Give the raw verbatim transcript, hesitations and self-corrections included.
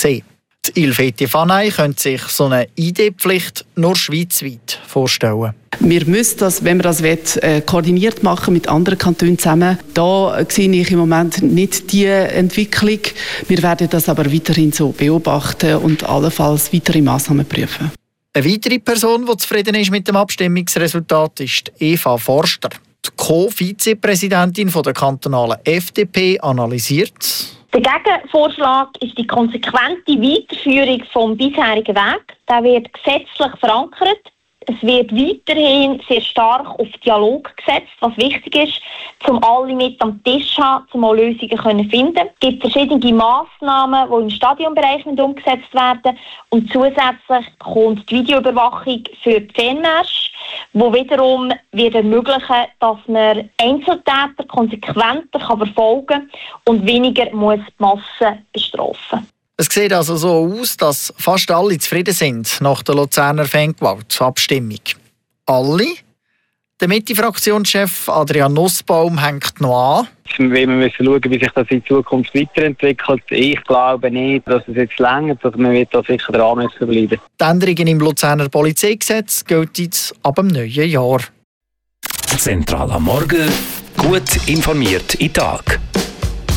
sehen. Die Ilfeti Fanay könnte sich so eine I D-Pflicht nur schweizweit vorstellen. Wir müssen das, wenn wir das will, äh, koordiniert machen mit anderen Kantonen zusammen. Da sehe ich im Moment nicht die Entwicklung. Wir werden das aber weiterhin so beobachten und allenfalls weitere Massnahmen prüfen. Eine weitere Person, die zufrieden ist mit dem Abstimmungsresultat, ist Eva Forster. Die Co-Vizepräsidentin der kantonalen F D P analysiert. Der Gegenvorschlag ist die konsequente Weiterführung vom bisherigen Weg. Der wird gesetzlich verankert. Es wird weiterhin sehr stark auf Dialog gesetzt, was wichtig ist, um alle mit am Tisch zu haben, um auch Lösungen zu finden. Es gibt verschiedene Massnahmen, die im Stadionbereich umgesetzt werden. Und zusätzlich kommt die Videoüberwachung für die Fanmärsche, die wiederum wird ermöglichen, dass man Einzeltäter konsequenter verfolgen kann und weniger muss die Masse bestrafen. Es sieht also so aus, dass fast alle zufrieden sind nach der Luzerner Fangewalt-Abstimmung. Alle? Der Mitte-Fraktionschef Adrian Nussbaum hängt noch an. Wir müssen schauen, wie sich das in Zukunft weiterentwickelt. Ich glaube nicht, dass es jetzt länger ist. Man wird da sicher dran müssen bleiben. Die Änderungen im Luzerner Polizeigesetz gelten jetzt ab dem neuen Jahr. Zentral am Morgen. Gut informiert in den Tag.